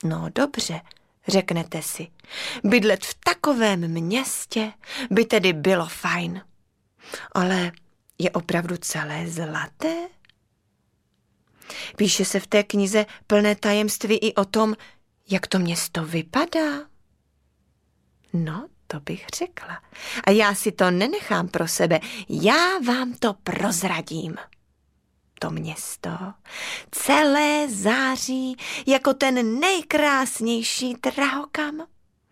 No dobře, řeknete si, bydlet v takovém městě by tedy bylo fajn. Ale je opravdu celé zlaté? Píše se v té knize plné tajemství i o tom, jak to město vypadá. No, to bych řekla. A já si to nenechám pro sebe, já vám to prozradím. To město celé září jako ten nejkrásnější drahokam.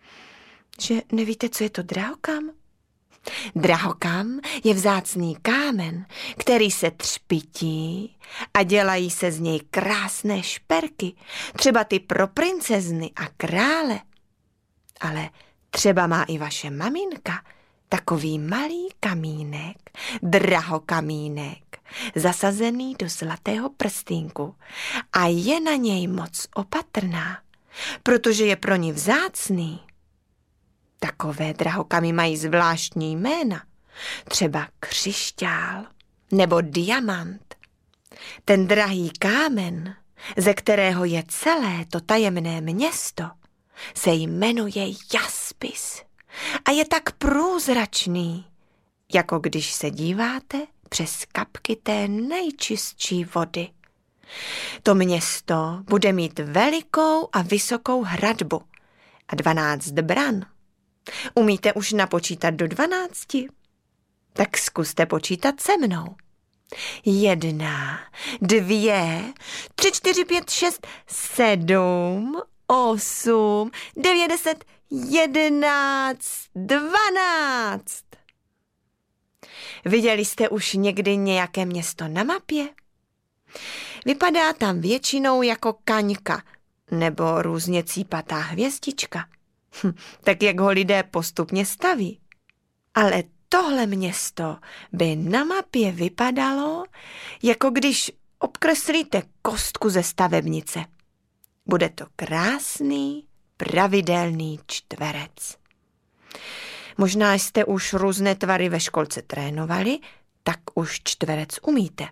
Že nevíte, co je to drahokam? Drahokam je vzácný kámen, který se třpytí a dělají se z něj krásné šperky, třeba ty pro princezny a krále. Ale třeba má i vaše maminka takový malý kamínek, drahokamínek, zasazený do zlatého prstínku a je na něj moc opatrná, protože je pro ní vzácný. Takové drahokamy mají zvláštní jména, třeba křišťál nebo diamant. Ten drahý kámen, ze kterého je celé to tajemné město, se jmenuje jaspis a je tak průzračný, jako když se díváte přes kapky té nejčistší vody. To město bude mít velikou a vysokou hradbu a 12 bran. Umíte už napočítat do 12? Tak zkuste počítat se mnou. 1, 2, 3, 4, 5, 6, 7, 8, 9, 10, 11, 12. Viděli jste už někdy nějaké město na mapě? Vypadá tam většinou jako kaňka nebo různě cípatá hvězdička. Tak jak ho lidé postupně staví. Ale tohle město by na mapě vypadalo, jako když obkreslíte kostku ze stavebnice. Bude to krásný, pravidelný čtverec. Možná jste už různé tvary ve školce trénovali, tak už čtverec umíte.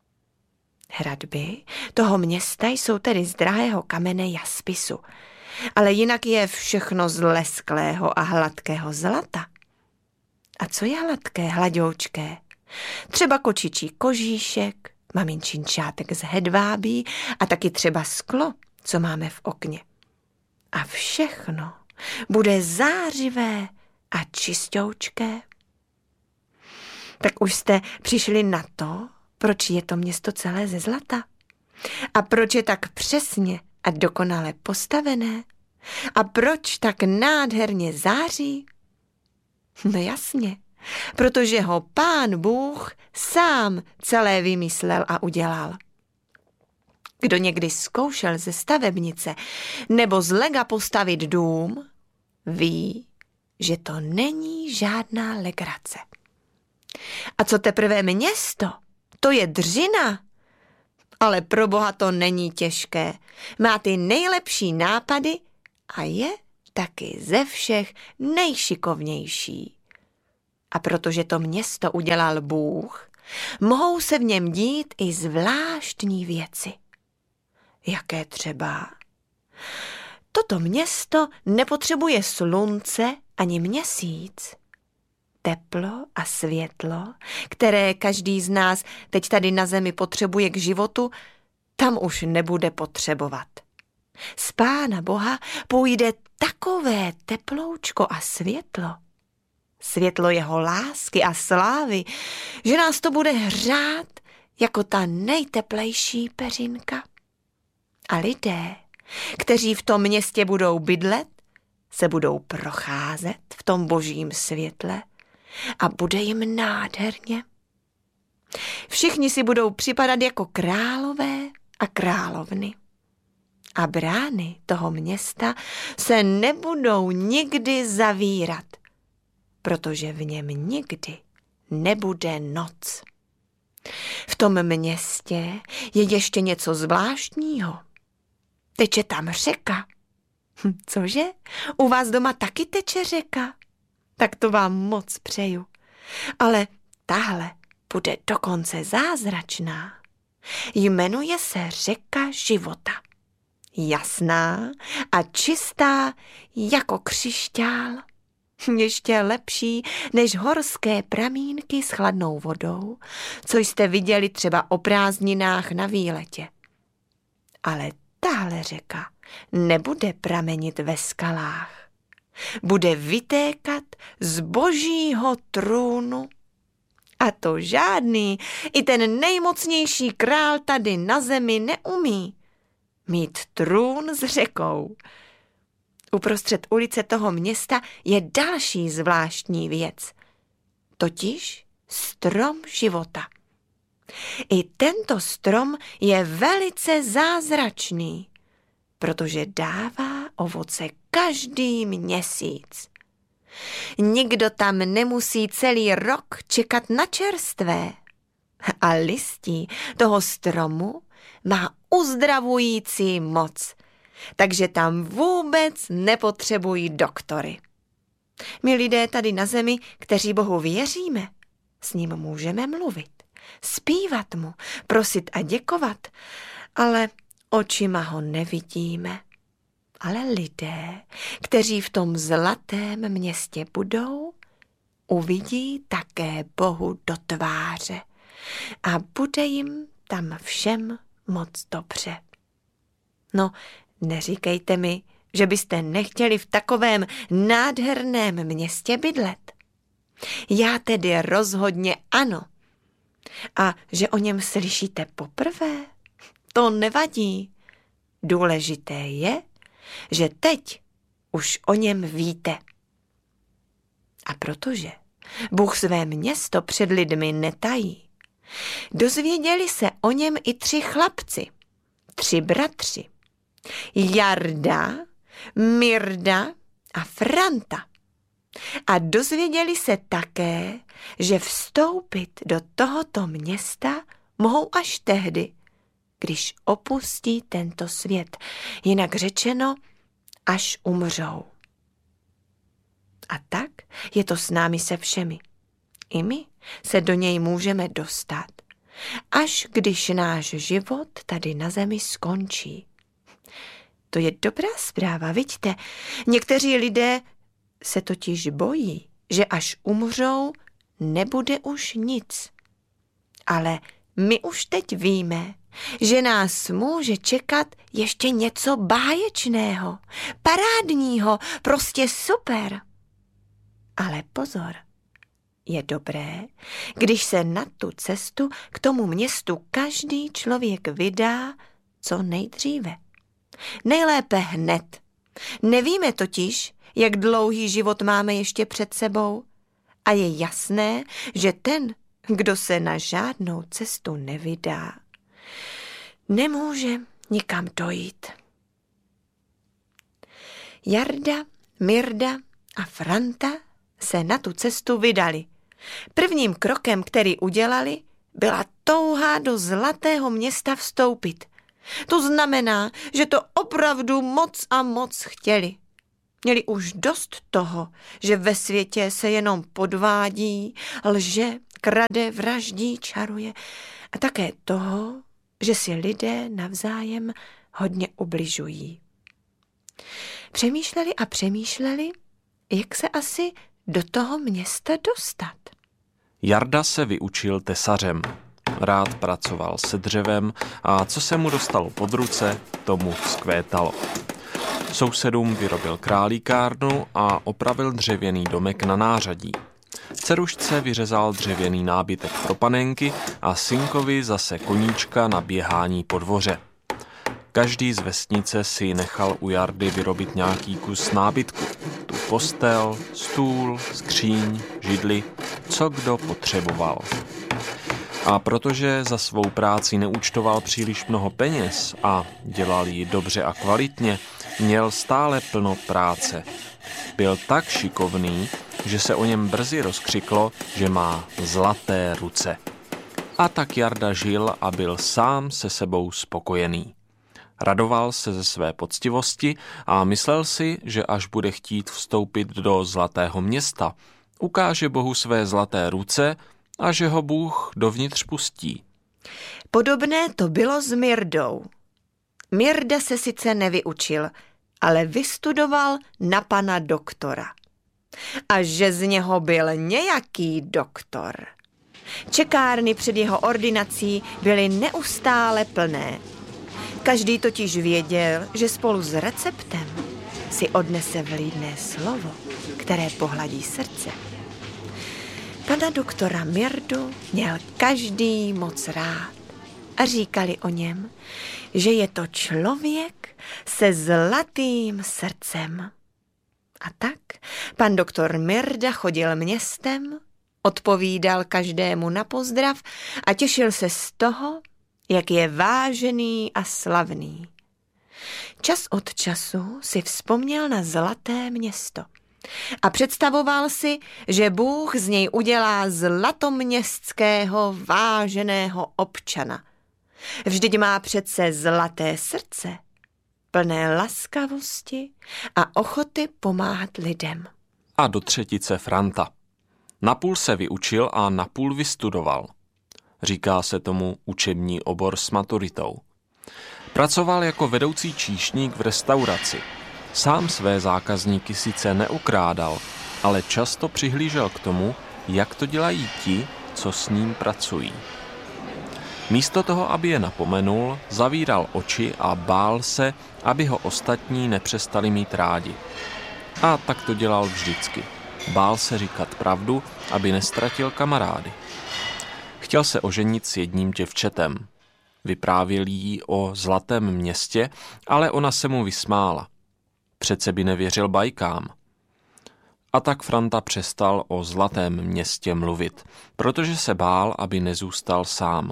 Hradby toho města jsou tedy z drahého kamene jaspisu, ale jinak je všechno z lesklého a hladkého zlata. A co je hladké, hladoučké? Třeba kočičí kožíšek, maminčin šátek z hedvábí a taky třeba sklo, co máme v okně. A všechno bude zářivé a čistoučké. Tak už jste přišli na to, proč je to město celé ze zlata? A proč je tak přesně a dokonale postavené? A proč tak nádherně září? No jasně, protože ho Pán Bůh sám celé vymyslel a udělal. Kdo někdy zkoušel ze stavebnice nebo z lega postavit dům, ví, že to není žádná legrace. A co teprve město, to je dřina. Ale pro Boha to není těžké. Má ty nejlepší nápady a je taky ze všech nejšikovnější. A protože to město udělal Bůh, mohou se v něm dít i zvláštní věci. Jaké třeba? Toto město nepotřebuje slunce ani měsíc. Teplo a světlo, které každý z nás teď tady na zemi potřebuje k životu, tam už nebude potřebovat. Z Pána Boha půjde takové teploučko a světlo, světlo jeho lásky a slávy, že nás to bude hřát jako ta nejteplejší peřinka. A lidé, kteří v tom městě budou bydlet, se budou procházet v tom božím světle a bude jim nádherně. Všichni si budou připadat jako králové a královny. A brány toho města se nebudou nikdy zavírat, protože v něm nikdy nebude noc. V tom městě je ještě něco zvláštního. Teče tam řeka. Cože? U vás doma taky teče řeka? Tak to vám moc přeju. Ale tahle bude dokonce zázračná. Jmenuje se řeka života. jasná a čistá jako křišťál. Ještě lepší než horské pramínky s chladnou vodou, co jste viděli třeba o prázdninách na výletě. Ale tahle řeka nebude pramenit ve skalách. Bude vytékat z božího trůnu. A to žádný, i ten nejmocnější král tady na zemi neumí mít trůn s řekou. Uprostřed ulice toho města je další zvláštní věc, totiž strom života. I tento strom je velice zázračný, protože dává ovoce každý měsíc. Nikdo tam nemusí celý rok čekat na čerstvé. A listí toho stromu má uzdravující moc, takže tam vůbec nepotřebují doktory. My lidé tady na zemi, kteří Bohu věříme, s ním můžeme mluvit, zpívat mu, prosit a děkovat, ale očima ho nevidíme. Ale lidé, kteří v tom zlatém městě budou, uvidí také Bohu do tváře a bude jim tam všem moc dobře. No, neříkejte mi, že byste nechtěli v takovém nádherném městě bydlet. Já tedy rozhodně ano. A že o něm slyšíte poprvé, to nevadí. Důležité je, že teď už o něm víte. A protože Bůh své město před lidmi netají, dozvěděli se o něm i 3 chlapci, 3 bratři, Jarda, Mirda a Franta. A dozvěděli se také, že vstoupit do tohoto města mohou až tehdy, když opustí tento svět, jinak řečeno, až umřou. A tak je to s námi se všemi. I my se do něj můžeme dostat, až když náš život tady na zemi skončí. To je dobrá zpráva, vidíte? Někteří lidé se totiž bojí, že až umřou, nebude už nic. Ale my už teď víme, že nás může čekat ještě něco báječného, parádního, prostě super. Ale pozor, je dobré, když se na tu cestu k tomu městu každý člověk vydá co nejdříve. Nejlépe hned. Nevíme totiž, jak dlouhý život máme ještě před sebou a je jasné, že ten, kdo se na žádnou cestu nevydá, nemůže nikam dojít. Jarda, Mirda a Franta se na tu cestu vydali. Prvním krokem, který udělali, byla touha do zlatého města vstoupit. To znamená, že to opravdu moc a moc chtěli. Měli už dost toho, že ve světě se jenom podvádí, lže, krade, vraždí, čaruje a také toho, že si lidé navzájem hodně ubližují. Přemýšleli a přemýšleli, jak se asi do toho města dostat. Jarda se vyučil tesařem. Rád pracoval se dřevem a co se mu dostalo pod ruce, tomu vzkvétalo. Sousedům vyrobil králíkárnu a opravil dřevěný domek na nářadí. Dcerušce vyřezal dřevěný nábytek pro panenky a synkovi zase koníčka na běhání po dvoře. Každý z vesnice si nechal u Jardy vyrobit nějaký kus nábytku. Tu postel, stůl, skříň, židli, co kdo potřeboval. A protože za svou práci neúčtoval příliš mnoho peněz a dělal ji dobře a kvalitně, měl stále plno práce. Byl tak šikovný, že se o něm brzy rozkřiklo, že má zlaté ruce. A tak Jarda žil a byl sám se sebou spokojený. Radoval se ze své poctivosti a myslel si, že až bude chtít vstoupit do zlatého města, ukáže Bohu své zlaté ruce a že ho Bůh dovnitř pustí. Podobné to bylo s Mirdou. Mirda se sice nevyučil, ale vystudoval na pana doktora. A že z něho byl nějaký doktor. Čekárny před jeho ordinací byly neustále plné. Každý totiž věděl, že spolu s receptem si odnese vlídné slovo, které pohladí srdce. Pana doktora Mirdu měl každý moc rád a říkali o něm, že je to člověk se zlatým srdcem. A tak pan doktor Mirda chodil městem, odpovídal každému na pozdrav a těšil se z toho, jak je vážený a slavný. Čas od času si vzpomněl na zlaté město a představoval si, že Bůh z něj udělá zlatoměstského váženého občana. Vždyť má přece zlaté srdce, plné laskavosti a ochoty pomáhat lidem. A do třetice Franta. Napůl se vyučil a napůl vystudoval. Říká se tomu učební obor s maturitou. Pracoval jako vedoucí číšník v restauraci. Sám své zákazníky sice neukrádal, ale často přihlížel k tomu, jak to dělají ti, co s ním pracují. Místo toho, aby je napomenul, zavíral oči a bál se, aby ho ostatní nepřestali mít rádi. A tak to dělal vždycky. Bál se říkat pravdu, aby nestratil kamarády. Chtěl se oženit s jedním děvčetem. Vyprávěl jí o zlatém městě, ale ona se mu vysmála. Přece by nevěřil bajkám. A tak Franta přestal o zlatém městě mluvit, protože se bál, aby nezůstal sám.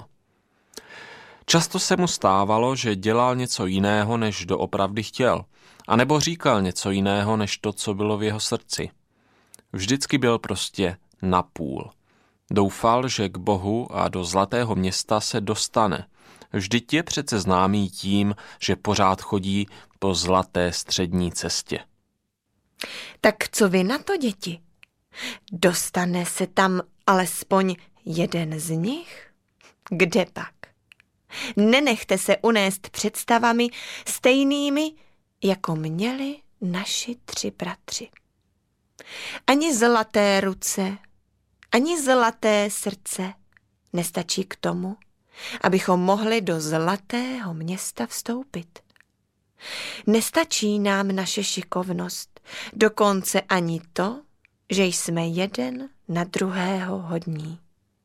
Často se mu stávalo, že dělal něco jiného, než doopravdy chtěl, anebo říkal něco jiného, než to, co bylo v jeho srdci. Vždycky byl prostě napůl. Doufal, že k Bohu a do zlatého města se dostane. Vždyť je přece známý tím, že pořád chodí po zlaté střední cestě. Tak co vy na to, děti? Dostane se tam alespoň jeden z nich? Kde pak? Nenechte se unést představami stejnými, jako měli naši 3 bratři. Ani zlaté ruce, ani zlaté srdce nestačí k tomu, abychom mohli do zlatého města vstoupit. Nestačí nám naše šikovnost, dokonce ani to, že jsme jeden na druhého hodní.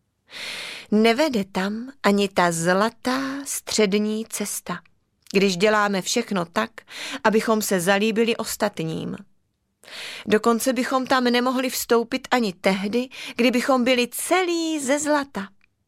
Nevede tam ani ta zlatá střední cesta, když děláme všechno tak, abychom se zalíbili ostatním. Dokonce bychom tam nemohli vstoupit ani tehdy, kdybychom byli celí ze zlata.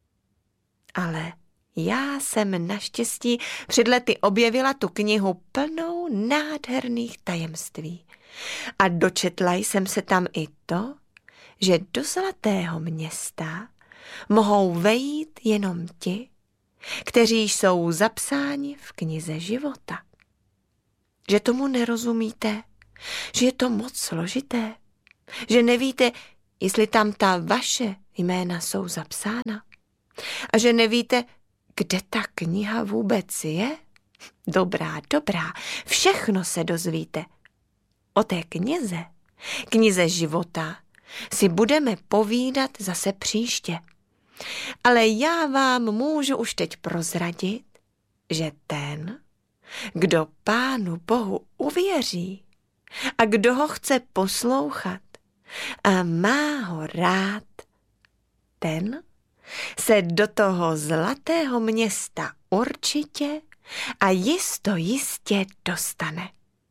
Ale já jsem naštěstí před lety objevila tu knihu plnou nádherných tajemství. A dočetla jsem se tam i to, že do zlatého města mohou vejít jenom ti, kteří jsou zapsáni v knize života. Že tomu nerozumíte, že je to moc složité, že nevíte, jestli tam ta vaše jména jsou zapsána a že nevíte, kde ta kniha vůbec je. Dobrá, všechno se dozvíte. O té knize života, si budeme povídat zase příště. Ale já vám můžu už teď prozradit, že ten, kdo Pánu Bohu uvěří a kdo ho chce poslouchat a má ho rád, ten se do toho zlatého města určitě a jistě dostane.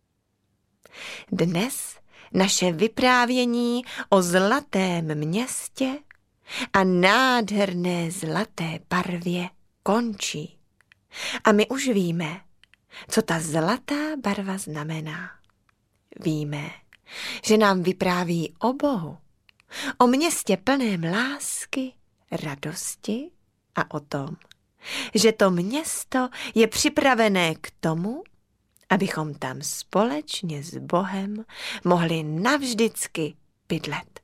Dnes naše vyprávění o zlatém městě a nádherné zlaté barvě končí. A my už víme, co ta zlatá barva znamená. Víme, že nám vypráví o Bohu, o městě plném lásky, radosti a o tom, že to město je připravené k tomu, abychom tam společně s Bohem mohli navždycky bydlet.